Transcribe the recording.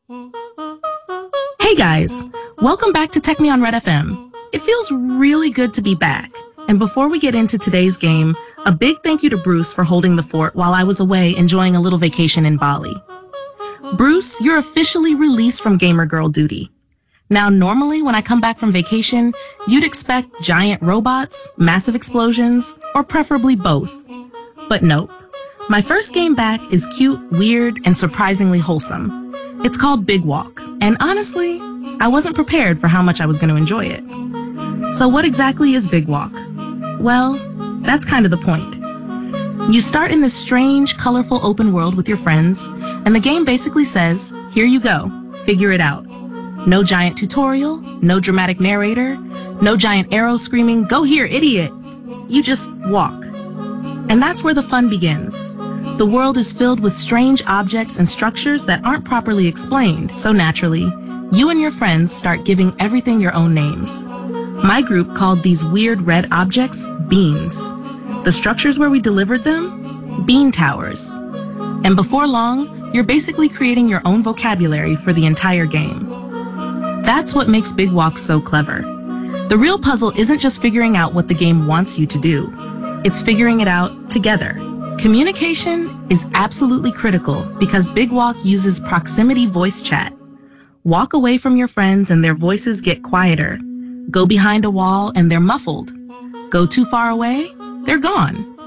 Hey guys, welcome back to Tech Me on Red FM. It feels really good to be back. And before we get into today's game, a big thank you to Bruce for holding the fort while I was away enjoying a little vacation in Bali. Bruce, you're officially released from Gamer Girl duty. Now, normally when I come back from vacation, you'd expect giant robots, massive explosions, or preferably both. But nope. My first game back is cute, weird, and surprisingly wholesome. It's called Big Walk, and honestly, I wasn't prepared for how much I was going to enjoy it. So what exactly is Big Walk? Well, that's kind of the point. You start in this strange, colorful open world with your friends, and the game basically says, here you go, figure it out. No giant tutorial, no dramatic narrator, no giant arrow screaming, go here, idiot. You just walk. And that's where the fun begins. The world is filled with strange objects and structures that aren't properly explained, so naturally, you and your friends start giving everything your own names. My group called these weird red objects beans. The structures where we delivered them? Bean towers. And before long, you're basically creating your own vocabulary for the entire game. That's what makes Big Walk so clever. The real puzzle isn't just figuring out what the game wants you to do. It's figuring it out together. Communication is absolutely critical because Big Walk uses proximity voice chat. Walk away from your friends and their voices get quieter. Go behind a wall and they're muffled. Go too far away, they're gone.